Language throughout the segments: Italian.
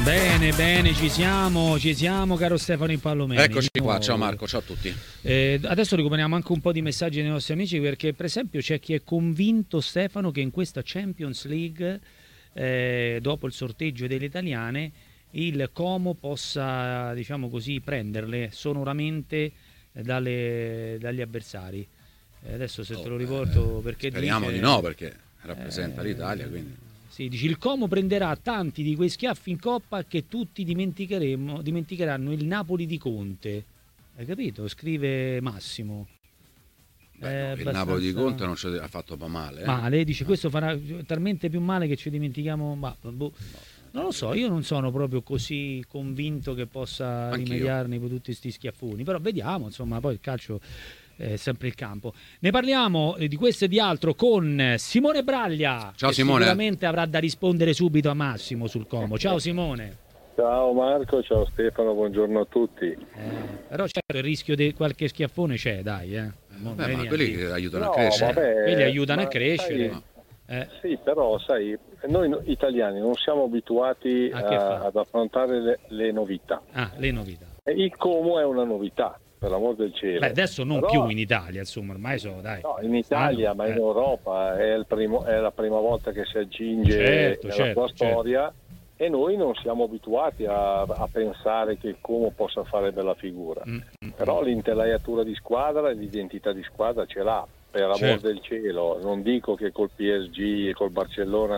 Bene, ci siamo caro Stefano Impallomeni. Eccoci qua, ciao Marco, ciao a tutti. Adesso recuperiamo anche un po' di messaggi dei nostri amici, perché per esempio c'è chi è convinto, Stefano, che in questa Champions League, dopo il sorteggio delle italiane, il Como possa, diciamo così, prenderle sonoramente dagli avversari. Adesso se te lo riporto, perché speriamo dice, di no, perché rappresenta l'Italia, quindi... Sì, dici, il Como prenderà tanti di quei schiaffi in coppa che tutti dimenticheranno il Napoli di Conte. Hai capito? Scrive Massimo. Il Napoli di Conte non ci ha fatto male. Male, dice, questo farà talmente più male che ci dimentichiamo. Non lo so, io non sono proprio così convinto che possa rimediarne per tutti questi schiaffoni. Però vediamo, insomma, poi il calcio... sempre il campo. Ne parliamo di questo e di altro con Simone Braglia. Ciao che Simone. Sicuramente avrà da rispondere subito a Massimo sul Como. Ciao Simone. Ciao Marco, ciao Stefano, buongiorno a tutti. Però certo il rischio di qualche schiaffone c'è, dai. Ma quelli aiutano a crescere. Quelli aiutano a crescere. Sì, però sai, noi italiani non siamo abituati ad affrontare le novità. Le novità. Il Como è una novità. Per l'amor del cielo. Beh, adesso non più in Italia, insomma, ormai dai. No, in Italia, ma in Europa è la prima volta che si aggiunge nella sua storia, e noi non siamo abituati a pensare che il Como possa fare bella figura. Però l'intelaiatura di squadra e l'identità di squadra ce l'ha, per amor del cielo. Non dico che col PSG e col Barcellona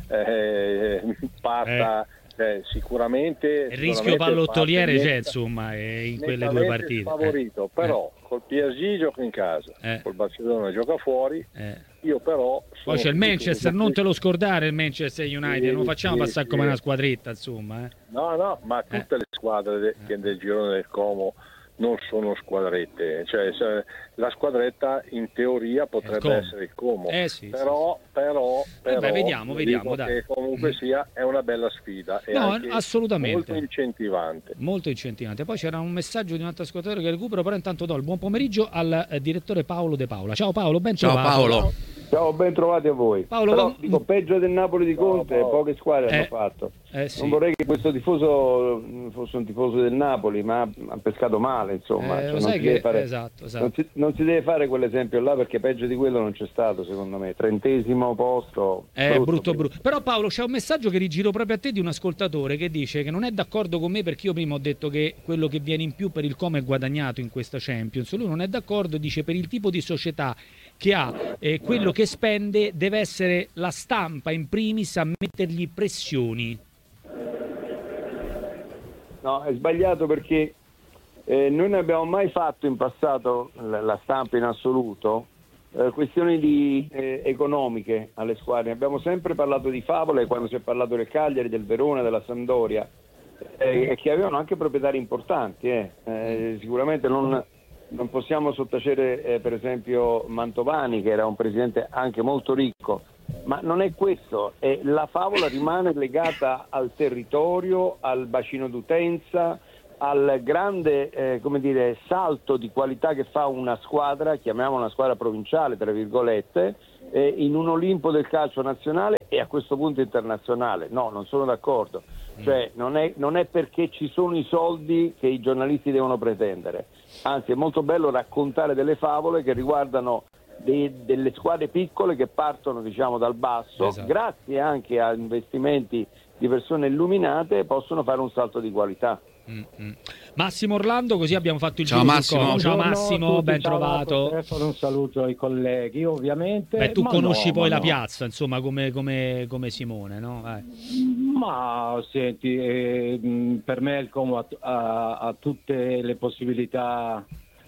parta... sicuramente il rischio pallottoliere c'è, insomma, in quelle due partite favorito, però col PSG gioca in casa, col Barcellona gioca fuori, io però poi c'è il Manchester, non te lo scordare il Manchester United, non facciamo passare come una squadretta, insomma. No, ma tutte le squadre del girone del Como non sono squadrette, cioè la squadretta in teoria potrebbe essere il Como, però vediamo dai. Che comunque sia è una bella sfida e assolutamente molto incentivante. Poi c'era un messaggio di un altro ascoltatore che recupero, però intanto do il buon pomeriggio al direttore Paolo De Paola. Ciao Paolo, ben trovato. Ciao Paolo. Ciao, ben trovati a voi. Paolo, però, dico, peggio del Napoli di Conte, poche squadre hanno fatto. Non vorrei che questo tifoso fosse un tifoso del Napoli, ma ha pescato male, insomma. Non si deve fare quell'esempio là, perché peggio di quello non c'è stato, secondo me. 30° posto. Brutto. Però Paolo, c'è un messaggio che rigiro proprio a te di un ascoltatore che dice che non è d'accordo con me, perché io prima ho detto che quello che viene in più per il Como è guadagnato in questa Champions. Lui non è d'accordo, dice per il tipo di società che ha, quello che spende deve essere la stampa in primis a mettergli pressioni. No, è sbagliato, perché noi non abbiamo mai fatto in passato, la stampa in assoluto, questioni economiche alle squadre. Abbiamo sempre parlato di favole quando si è parlato del Cagliari, del Verona, della Sampdoria, che avevano anche proprietari importanti. Sicuramente non possiamo sottacere per esempio Mantovani, che era un presidente anche molto ricco, ma non è questo. La favola rimane legata al territorio, al bacino d'utenza, al grande salto di qualità che fa una squadra, chiamiamola una squadra provinciale tra virgolette, in un Olimpo del calcio nazionale e a questo punto internazionale. No, non sono d'accordo. Cioè non è perché ci sono i soldi che i giornalisti devono pretendere, anzi è molto bello raccontare delle favole che riguardano delle squadre piccole che partono, diciamo, dal basso, grazie anche a investimenti di persone illuminate, possono fare un salto di qualità. Massimo Orlando, così abbiamo fatto il ciao giro Massimo. Ciao Massimo, ben trovato. Un saluto ai colleghi, ovviamente. Tu conosci poi la piazza, insomma, come Simone, no? Ma senti, per me il Como ha tutte le possibilità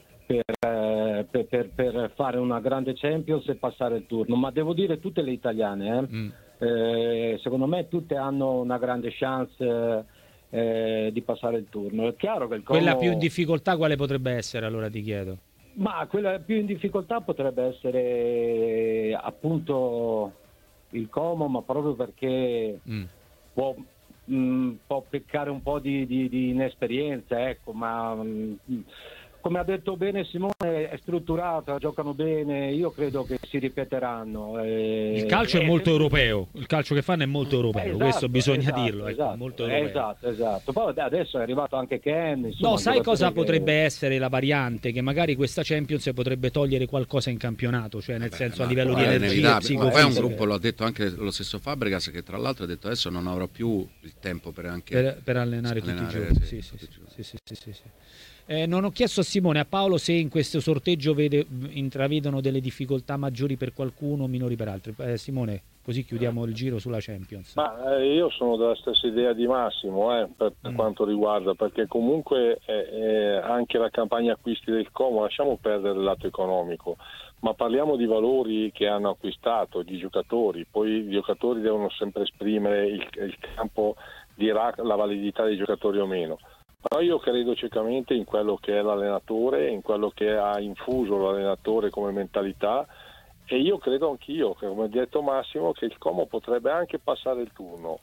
per fare una grande Champions e passare il turno, ma devo dire tutte le italiane, secondo me tutte hanno una grande chance di passare il turno. È chiaro che il Como... Quella più in difficoltà quale potrebbe essere, allora ti chiedo? Ma quella più in difficoltà potrebbe essere appunto il Como, ma proprio perché può peccare un po' di inesperienza, ecco, ma come ha detto bene Simone, è strutturata, giocano bene, io credo che si ripeteranno. Il calcio è molto europeo, il calcio che fanno è molto europeo, esatto, questo bisogna dirlo. Esatto, molto esatto. Poi adesso è arrivato anche Ken. Insomma, no, sai cosa potrebbe essere la variante? Che magari questa Champions potrebbe togliere qualcosa in campionato, cioè nel senso a livello di energia psicofisica. Poi un gruppo, l'ha detto anche lo stesso Fabregas, che tra l'altro ha detto adesso non avrò più il tempo per allenare tutti i giorni. Sì. Non ho chiesto a Simone, a Paolo, se in questo sorteggio intravedono delle difficoltà maggiori per qualcuno, minori per altri. Simone, così chiudiamo il giro sulla Champions. Ma io sono della stessa idea di Massimo per quanto riguarda, perché comunque anche la campagna acquisti del Como, lasciamo perdere il lato economico, ma parliamo di valori che hanno acquistato, di giocatori, poi i giocatori devono sempre esprimere, il campo dirà la validità dei giocatori o meno. Ma io credo ciecamente in quello che è l'allenatore, in quello che ha infuso l'allenatore come mentalità, e io credo anch'io, che come ha detto Massimo, che il Como potrebbe anche passare il turno,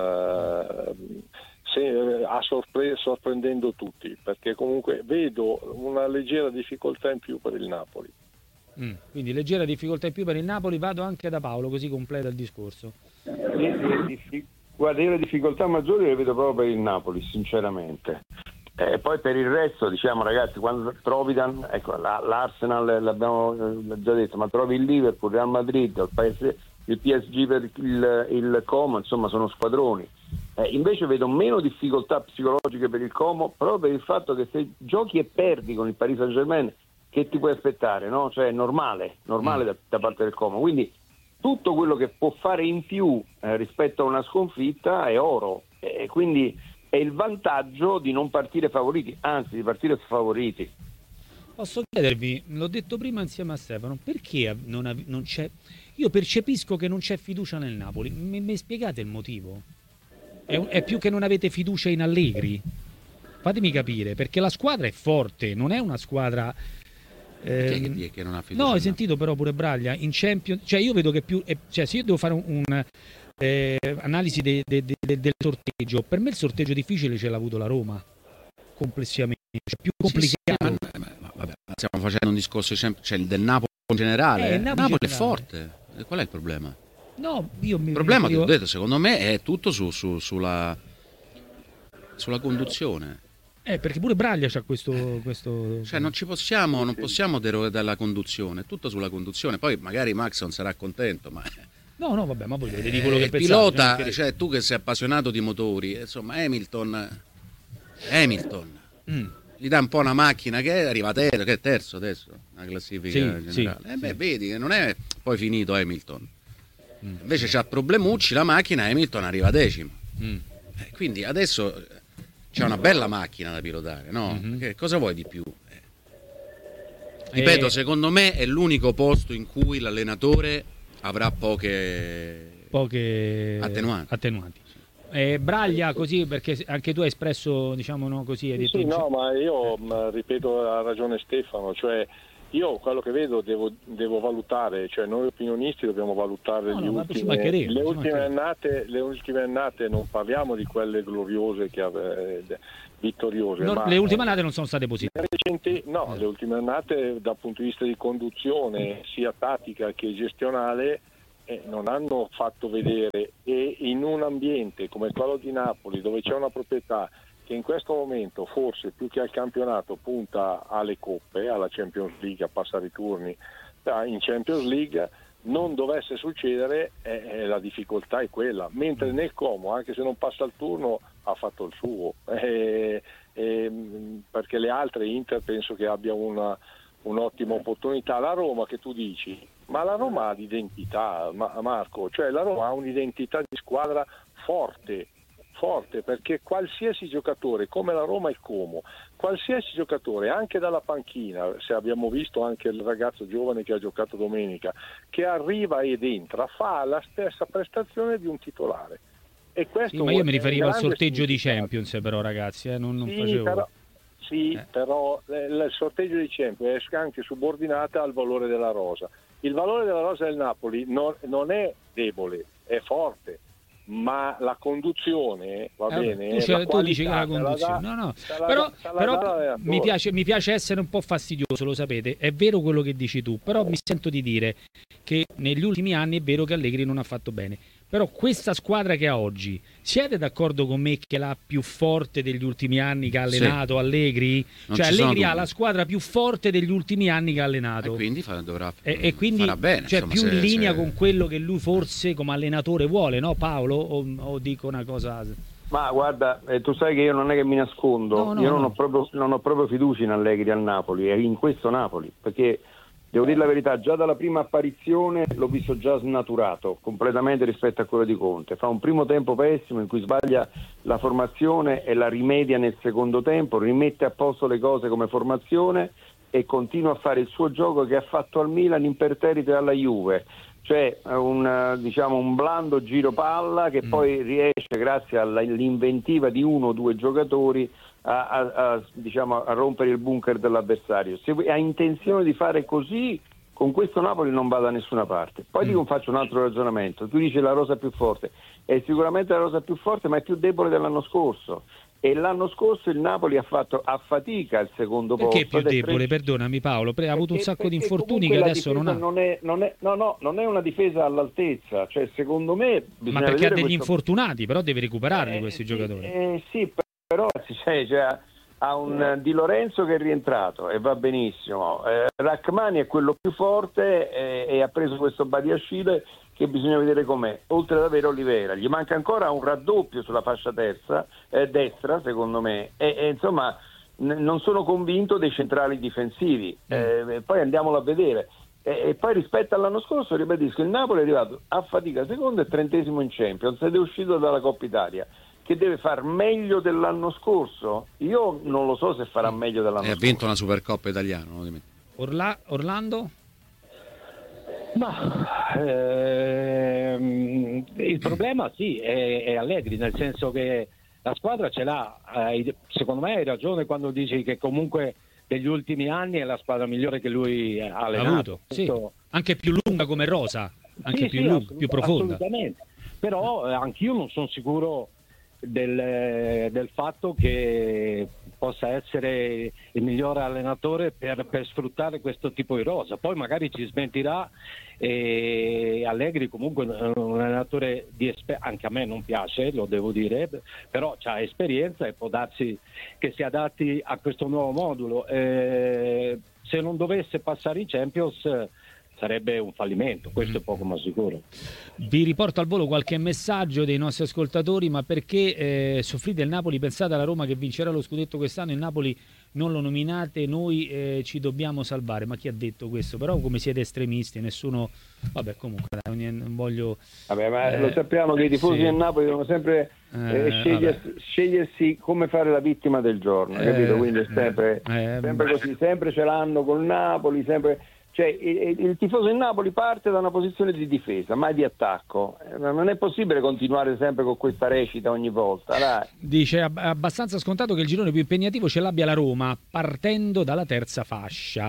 sorprendendo tutti, perché comunque vedo una leggera difficoltà in più per il Napoli. Quindi leggera difficoltà in più per il Napoli. Vado anche da Paolo, così completa il discorso. Guarda, io le difficoltà maggiori le vedo proprio per il Napoli, sinceramente. E poi per il resto, diciamo, ragazzi, quando trovi l'Arsenal, l'abbiamo già detto, ma trovi il Liverpool, il Real Madrid, il PSG per il Como, insomma sono squadroni. Invece vedo meno difficoltà psicologiche per il Como, proprio per il fatto che se giochi e perdi con il Paris Saint-Germain, che ti puoi aspettare, no? Cioè è normale da parte del Como. Quindi tutto quello che può fare in più rispetto a una sconfitta è oro, e quindi è il vantaggio di non partire favoriti, anzi di partire favoriti. Posso chiedervi, l'ho detto prima insieme a Stefano, perché non c'è? Io percepisco che non c'è fiducia nel Napoli. Mi spiegate il motivo? È più che non avete fiducia in Allegri? Fatemi capire, perché la squadra è forte, non è una squadra... che non ha fiducia. No, hai sentito però pure Braglia in Champions, cioè io vedo che più, cioè se io devo fare analisi del sorteggio, per me il sorteggio difficile ce l'ha avuto la Roma complessivamente, cioè più complicato. Vabbè, stiamo facendo un discorso cioè del Napoli in generale. Il Napoli è forte. Qual è il problema? No, il problema, che ho detto, secondo me è tutto sulla conduzione. Perché pure Braglia c'ha questo... Cioè non possiamo derogare dalla conduzione, è tutto sulla conduzione. Poi magari Max non sarà contento, ma... No, vabbè, ma voi vedete di quello che pensate. Pilota, cioè tu che sei appassionato di motori, insomma, Hamilton, gli dà un po' una macchina che arriva terzo adesso, una classifica generale. Vedi che non è poi finito Hamilton. Invece c'ha problemucci la macchina, Hamilton arriva decimo. Quindi adesso... c'è una bella macchina da pilotare, no? Che cosa vuoi di più? Ripeto, secondo me è l'unico posto in cui l'allenatore avrà poche attenuanti. Braglia, così, perché anche tu hai espresso, diciamo, no, così hai detto... Sì, no, ma io ripeto, ha ragione Stefano, cioè io quello che vedo devo valutare, cioè noi opinionisti dobbiamo valutare le ultime annate, non parliamo di quelle gloriose vittoriose. Ma le ultime annate non sono state positive. Le ultime annate dal punto di vista di conduzione, sia tattica che gestionale, non hanno fatto vedere, e in un ambiente come quello di Napoli, dove c'è una proprietà che in questo momento forse più che al campionato punta alle coppe, alla Champions League, a passare i turni in Champions League, non dovesse succedere, la difficoltà è quella, mentre nel Como, anche se non passa il turno, ha fatto il suo, perché le altre, Inter penso che abbia un'ottima opportunità. La Roma, che tu dici, ma la Roma ha l'identità, Marco, cioè la Roma ha un'identità di squadra forte, perché qualsiasi giocatore, come la Roma e il Como, qualsiasi giocatore, anche dalla panchina, se abbiamo visto anche il ragazzo giovane che ha giocato domenica, che arriva ed entra, fa la stessa prestazione di un titolare. E questo ma io mi riferivo al sorteggio di Champions, però ragazzi, non facevo... Però il sorteggio di Champions è anche subordinata al valore della rosa. Il valore della rosa del Napoli non è debole, è forte. ma la conduzione va bene. Tu dici che la conduzione, però mi piace essere un po' fastidioso, lo sapete, è vero quello che dici tu, però mi sento di dire che negli ultimi anni è vero che Allegri non ha fatto bene. Però questa squadra che ha oggi, siete d'accordo con me che è la più forte degli ultimi anni che ha allenato Allegri? Cioè Allegri ha la squadra più forte degli ultimi anni che ha allenato. E quindi farà bene. Cioè più in linea con quello che lui forse come allenatore vuole, no Paolo? O dico una cosa... Ma guarda, tu sai che io non è che mi nascondo, non ho proprio fiducia in Allegri al Napoli, e in questo Napoli, perché... Devo dire la verità, già dalla prima apparizione l'ho visto già snaturato completamente rispetto a quello di Conte. Fa un primo tempo pessimo in cui sbaglia la formazione e la rimedia nel secondo tempo, rimette a posto le cose come formazione e continua a fare il suo gioco che ha fatto al Milan imperterrite alla Juve. Cioè un blando giro palla che poi riesce, grazie all'inventiva di uno o due giocatori, a rompere il bunker dell'avversario. Se ha intenzione di fare così, con questo Napoli non va da nessuna parte. Poi faccio un altro ragionamento. Tu dici la rosa più forte, è sicuramente la rosa più forte, ma è più debole dell'anno scorso. E l'anno scorso il Napoli ha fatto a fatica il secondo posto. Perché è più debole? Perdonami Paolo, ha avuto un sacco di infortuni che adesso non ha. Non è una difesa all'altezza, cioè secondo me ma perché ha degli infortunati, però deve recuperarli questi giocatori. Sì, però ha un Di Lorenzo che è rientrato e va benissimo, Rachmani è quello più forte e ha preso questo Badiashile che bisogna vedere com'è, oltre ad avere Olivera. Gli manca ancora un raddoppio sulla fascia destra secondo me, e insomma non sono convinto dei centrali difensivi. Poi andiamolo a vedere. E poi rispetto all'anno scorso, ribadisco, il Napoli è arrivato a fatica secondo e 30° in Champions ed è uscito dalla Coppa Italia. Che deve far meglio dell'anno scorso? Io non lo so se farà meglio dell'anno scorso. Ha vinto una Supercoppa italiana, no? Orlando? Il problema è Allegri, nel senso che la squadra ce l'ha. Secondo me hai ragione quando dici che comunque degli ultimi anni è la squadra migliore che lui ha allenato. Sì. Anche più lunga come rosa, anche più profonda. Assolutamente. Però anch'io non sono sicuro del fatto che possa essere il migliore allenatore per sfruttare questo tipo di rosa. Poi magari ci smentirà, e Allegri comunque è un allenatore di anche a me non piace, lo devo dire, però ha esperienza e può darsi che si adatti a questo nuovo modulo. Se non dovesse passare in Champions sarebbe un fallimento, questo è poco ma sicuro. Vi riporto al volo qualche messaggio dei nostri ascoltatori. Ma perché soffrite il Napoli? Pensate alla Roma che vincerà lo scudetto quest'anno, il Napoli non lo nominate, noi ci dobbiamo salvare. Ma chi ha detto questo? Però come siete estremisti, nessuno... Vabbè, comunque non voglio... Vabbè, ma lo sappiamo che i tifosi del Napoli devono sempre scegliersi come fare la vittima del giorno, capito? Quindi è sempre così, sempre ce l'hanno col Napoli, sempre... Cioè il tifoso del Napoli parte da una posizione di difesa, mai di attacco. Non è possibile continuare sempre con questa recita ogni volta. Dai. Dice abbastanza scontato che il girone più impegnativo ce l'abbia la Roma, partendo dalla terza fascia.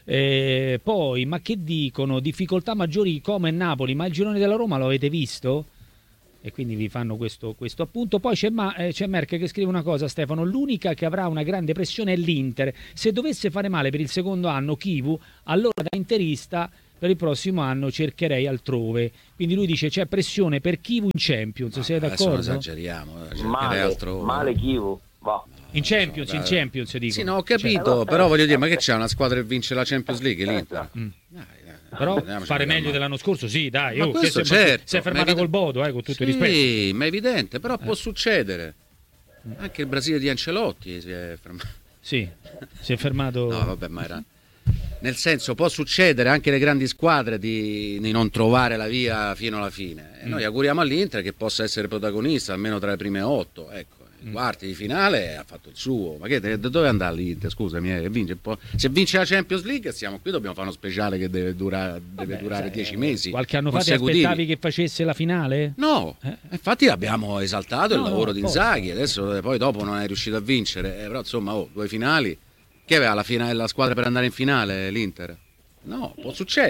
Poi, ma che dicono? Difficoltà maggiori come Napoli, ma il girone della Roma lo avete visto? E quindi vi fanno questo appunto. Poi c'è Merck che scrive una cosa, Stefano: l'unica che avrà una grande pressione è l'Inter. Se dovesse fare male per il secondo anno Chivu, allora da interista per il prossimo anno cercherei altrove. Quindi lui dice c'è pressione per Chivu in Champions. Siete d'accordo? Non esageriamo, male Chivu. In Champions dico. Sì, no, ho capito, però voglio dire, ma che c'è una squadra che vince la Champions League, l'Inter? Però fare meglio dell'anno scorso, sì, dai. Ma questo certo, si è fermata col Bodo, con tutto il rispetto. Sì, ma è evidente, però può succedere. Anche il Brasile di Ancelotti si è fermato. Sì, si è fermato. No, vabbè, ma era... Nel senso, può succedere anche alle grandi squadre di non trovare la via fino alla fine. Noi auguriamo all'Inter che possa essere protagonista almeno tra le prime 8, ecco. Quarti di finale ha fatto il suo. Ma che dove andare l'Inter? Scusami, vince un po'. Se vince la Champions League siamo qui, dobbiamo fare uno speciale che deve durare 10 mesi. Qualche anno fa ti aspettavi che facesse la finale? No, infatti abbiamo esaltato il lavoro di Inzaghi. Adesso poi dopo non è riuscito a vincere, però insomma 2 finali. Che aveva la squadra per andare in finale l'Inter? No, può succedere.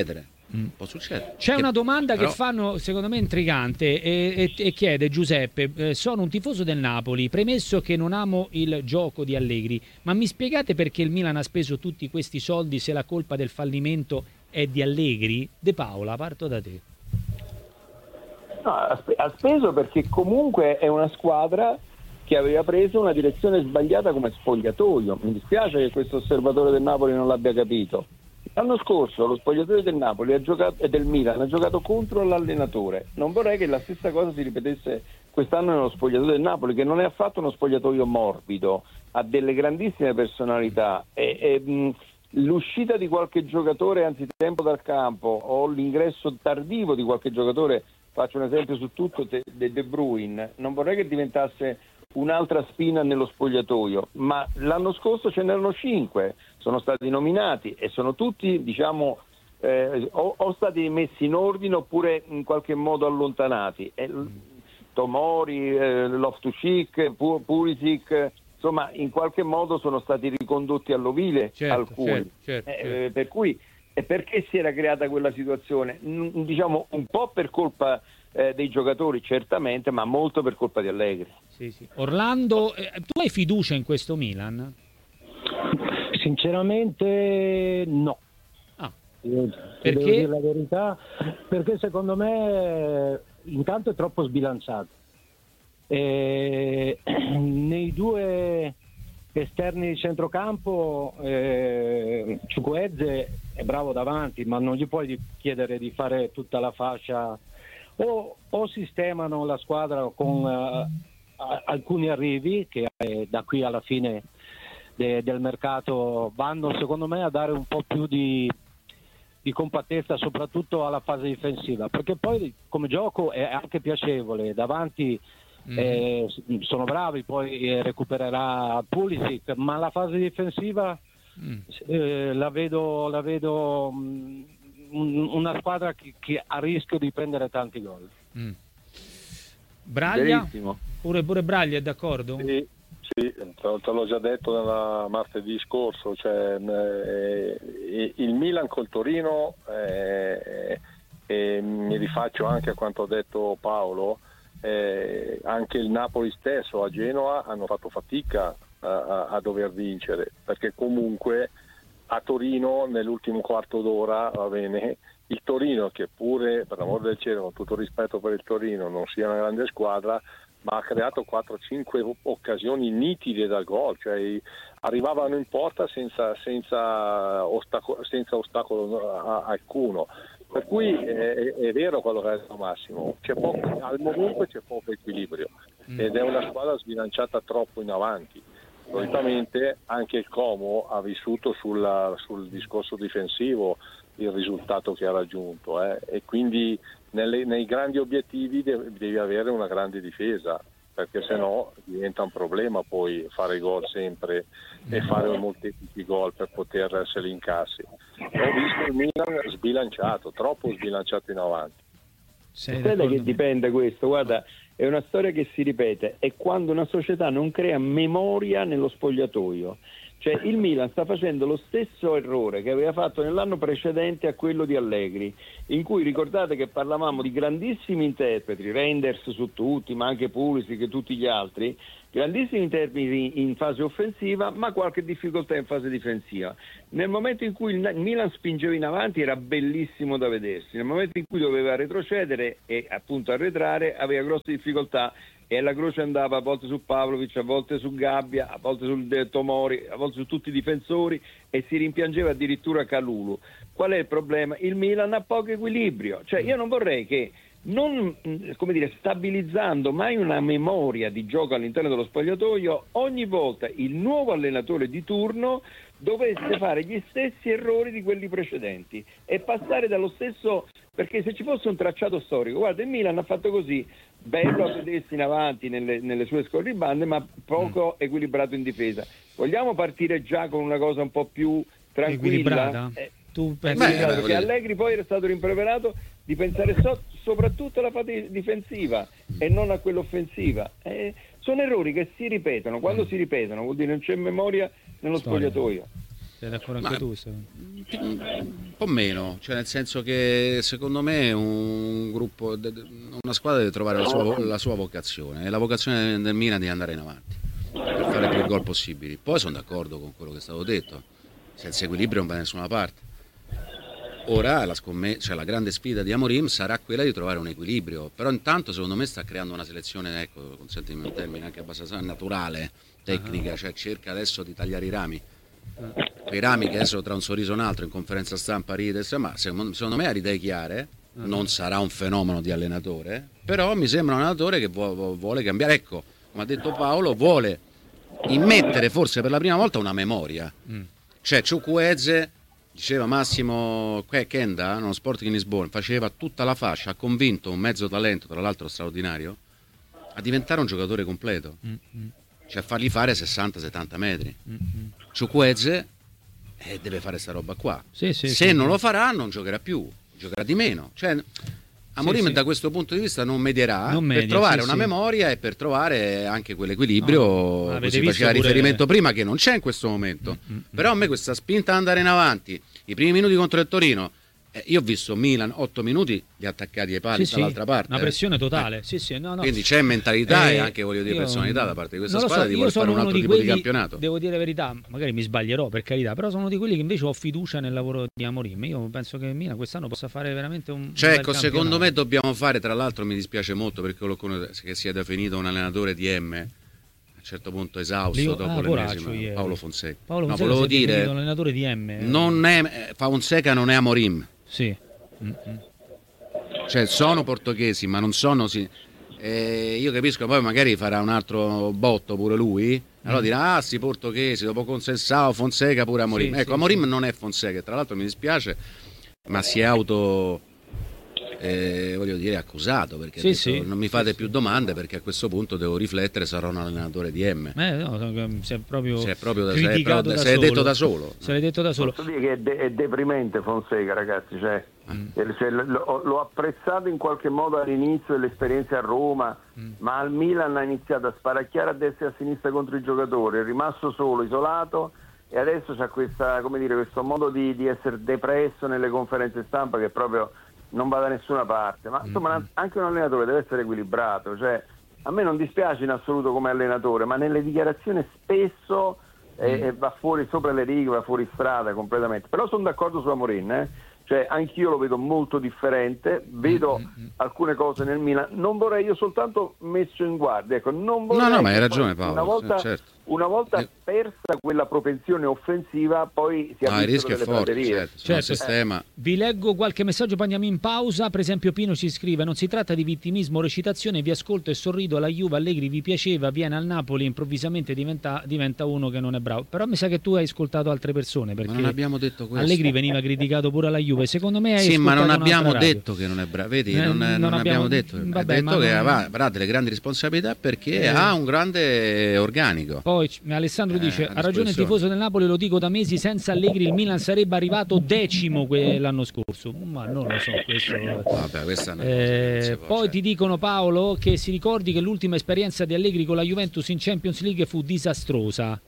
Può succedere. C'è una domanda che fanno, secondo me, intrigante e chiede Giuseppe: sono un tifoso del Napoli, premesso che non amo il gioco di Allegri, ma mi spiegate perché il Milan ha speso tutti questi soldi se la colpa del fallimento è di Allegri? De Paola, parto da te. No, ha speso perché comunque è una squadra che aveva preso una direzione sbagliata come spogliatoio. Mi dispiace che questo osservatore del Napoli non l'abbia capito. L'anno scorso lo spogliatoio del Napoli e del Milan ha giocato contro l'allenatore. Non vorrei che la stessa cosa si ripetesse quest'anno nello spogliatoio del Napoli, che non è affatto uno spogliatoio morbido, ha delle grandissime personalità l'uscita di qualche giocatore anzitempo dal campo o l'ingresso tardivo di qualche giocatore, faccio un esempio su tutto, De Bruyne, non vorrei che diventasse un'altra spina nello spogliatoio, ma l'anno scorso ce n'erano 5, sono stati nominati e sono tutti, diciamo, o stati messi in ordine oppure in qualche modo allontanati. Tomori, Loftus-Cheek, Pulisic, insomma, in qualche modo sono stati ricondotti all'ovile, alcuni. Certo. Per cui, e perché si era creata quella situazione? Diciamo un po' per colpa dei giocatori, certamente, ma molto per colpa di Allegri. Sì. Orlando, tu hai fiducia in questo Milan? Sinceramente no. Perché? Devo dire la verità, perché secondo me intanto è troppo sbilanciato. Nei due esterni di centrocampo Chukwueze è bravo davanti, ma non gli puoi chiedere di fare tutta la fascia. O sistemano la squadra con alcuni arrivi che da qui alla fine del mercato vanno, secondo me, a dare un po' più di compattezza soprattutto alla fase difensiva, perché poi come gioco è anche piacevole davanti. Sono bravi, poi recupererà Pulisic, ma la fase difensiva la vedo una squadra che ha rischio di prendere tanti gol. Braglia? Pure Braglia è d'accordo? Sì, te l'ho già detto nella martedì scorso, cioè, il Milan col Torino, e mi rifaccio anche a quanto ha detto Paolo, anche il Napoli stesso a Genova hanno fatto fatica a dover vincere, perché comunque a Torino nell'ultimo quarto d'ora, va bene, il Torino, che pure, per l'amor del cielo, con tutto rispetto per il Torino, non sia una grande squadra, ma ha creato 4-5 occasioni nitide da gol, cioè arrivavano in porta senza ostacolo alcuno. Per cui è vero quello che ha detto Massimo, al momento c'è poco equilibrio ed è una squadra sbilanciata troppo in avanti. Solitamente anche il Como ha vissuto sul discorso difensivo il risultato che ha raggiunto, e quindi nei grandi obiettivi devi avere una grande difesa, perché sennò diventa un problema poi fare gol sempre e fare molteplici gol per poterseli incassi. Ho visto il Milan sbilanciato, troppo sbilanciato in avanti. Sapete che dipende questo? Guarda, è una storia che si ripete, è quando una società non crea memoria nello spogliatoio. Cioè il Milan sta facendo lo stesso errore che aveva fatto nell'anno precedente a quello di Allegri, in cui ricordate che parlavamo di grandissimi interpreti, Reinders su tutti, ma anche Pulisic e tutti gli altri, grandissimi interpreti in fase offensiva, ma qualche difficoltà in fase difensiva. Nel momento in cui il Milan spingeva in avanti era bellissimo da vedersi, nel momento in cui doveva retrocedere e appunto arretrare aveva grosse difficoltà, e la croce andava a volte su Pavlovic, a volte su Gabbia, a volte su Tomori, a volte su tutti i difensori, e si rimpiangeva addirittura Kalulu. Qual è il problema? Il Milan ha poco equilibrio, cioè io non vorrei che, non stabilizzando mai una memoria di gioco all'interno dello spogliatoio, ogni volta il nuovo allenatore di turno dovesse fare gli stessi errori di quelli precedenti e passare dallo stesso, perché se ci fosse un tracciato storico, guarda, il Milan ha fatto così, bello a vedersi in avanti nelle sue scorribande, ma poco equilibrato in difesa. Vogliamo partire già con una cosa un po' più tranquilla? Tu pensi che Allegri poi era stato rimproverato di pensare soprattutto alla fase difensiva e non a quella offensiva. Sono errori che si ripetono, quando si ripetono vuol dire non c'è memoria nello spogliatoio. Sei d'accordo anche tu? Un po' meno, cioè nel senso che secondo me un gruppo, una squadra deve trovare la sua vocazione, e la vocazione del Milan è di andare in avanti per fare più gol possibili. Poi sono d'accordo con quello che è stato detto, senza equilibrio non va da nessuna parte. Ora la grande sfida di Amorim sarà quella di trovare un equilibrio, però intanto secondo me sta creando una selezione, ecco, consentimi un termine anche abbastanza naturale, tecnica, cioè cerca adesso di tagliare i rami. Quei rami che adesso tra un sorriso e un altro in conferenza stampa ride, ma secondo me ha le idee chiare, non sarà un fenomeno di allenatore, però mi sembra un allenatore che vuole cambiare, ecco, come ha detto Paolo, vuole immettere forse per la prima volta una memoria, cioè Chukwueze, diceva Massimo Kenda, uno Sporting in Lisbona, faceva tutta la fascia, ha convinto un mezzo talento, tra l'altro straordinario, a diventare un giocatore completo, cioè a fargli fare 60-70 metri. Chukwueze deve fare sta roba qua, se non lo farà non giocherà più, giocherà di meno, cioè Amorim da questo punto di vista non medierà per trovare una memoria e per trovare anche quell'equilibrio, così faceva riferimento prima, che non c'è in questo momento. Però a me questa spinta ad andare in avanti, i primi minuti contro il Torino, io ho visto Milan 8 minuti li attaccati ai pali dall'altra parte, una pressione totale. Quindi c'è mentalità e anche, voglio dire, personalità da parte di questa squadra di voler fare un altro tipo di campionato. Devo dire la verità, magari mi sbaglierò, per carità, però sono di quelli che invece ho fiducia nel lavoro di Amorim. Io penso che Milan quest'anno possa fare veramente un ecco, secondo me dobbiamo fare, tra l'altro mi dispiace molto perché qualcuno che sia definito un allenatore di M, a un certo punto esausto dopo l'ennesima, Paolo Fonseca. Volevo dire, un allenatore di M. Fonseca non è Amorim. Sì. Cioè sono portoghesi ma non sono io capisco, poi magari farà un altro botto pure lui, allora dirà sì, portoghesi, dopo Conceição, Fonseca pure Amorim. Ecco, Amorim non è Fonseca, tra l'altro mi dispiace, ma si è voglio dire accusato, perché non mi fate più domande, perché a questo punto devo riflettere, sarò un allenatore di M. Si è proprio criticato se l'è detto da solo. Se l'è detto da solo. Posso dire che è deprimente Fonseca, ragazzi, l'ho apprezzato in qualche modo all'inizio dell'esperienza a Roma, ma al Milan ha iniziato a sparacchiare a destra e a sinistra contro i giocatori, è rimasto solo, isolato, e adesso c'ha questo modo di essere depresso nelle conferenze stampa che proprio non va da nessuna parte. Ma insomma anche un allenatore deve essere equilibrato, cioè a me non dispiace in assoluto come allenatore, ma nelle dichiarazioni spesso va fuori sopra le righe, va fuori strada completamente. Però sono d'accordo su Amorim, cioè anch'io lo vedo molto differente, vedo alcune cose nel Milan, non vorrei, io soltanto messo in guardia, ecco, non vorrei. No, ma hai ragione Paolo, una volta persa quella propensione offensiva, poi si ha il rischio è forte, certo. Sistema. Vi leggo qualche messaggio, poi andiamo in pausa. Per esempio Pino ci scrive: non si tratta di vittimismo o recitazione, vi ascolto e sorrido, alla Juve Allegri vi piaceva, viene al Napoli, improvvisamente diventa uno che non è bravo. Però mi sa che tu hai ascoltato altre persone, perché non abbiamo detto questo. Allegri veniva criticato pure alla Juve, secondo me ma non abbiamo detto che non è bravo, vedi, non abbiamo detto, detto che avrà delle grandi responsabilità perché ha un grande organico. Poi Alessandro dice: ha ragione il tifoso del Napoli, lo dico da mesi, senza Allegri il Milan sarebbe arrivato 10° l'anno scorso. Ma non lo so, questo. Vabbè, questa è poi ti dicono, Paolo, che si ricordi che l'ultima esperienza di Allegri con la Juventus in Champions League fu disastrosa.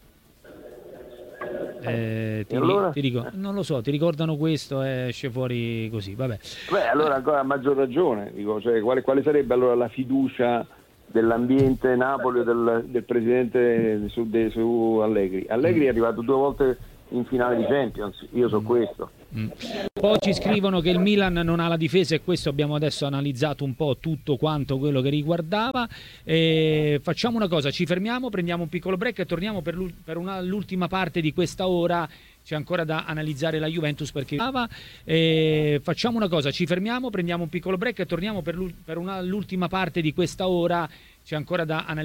Ti dico, non lo so, ti ricordano questo, esce fuori così, vabbè. Allora ancora a maggior ragione, dico, cioè, quale sarebbe allora la fiducia dell'ambiente Napoli o del presidente su Allegri? Allegri è arrivato 2 volte in finale di Champions, io so questo. Poi ci scrivono che il Milan non ha la difesa, e questo abbiamo adesso analizzato un po' tutto quanto quello che riguardava. Facciamo una cosa, ci fermiamo, prendiamo un piccolo break e torniamo per l'ultima parte di questa ora. C'è ancora da analizzare la Juventus, perché facciamo una cosa, ci fermiamo, prendiamo un piccolo break e torniamo per l'ultima parte di questa ora. C'è ancora da analizzare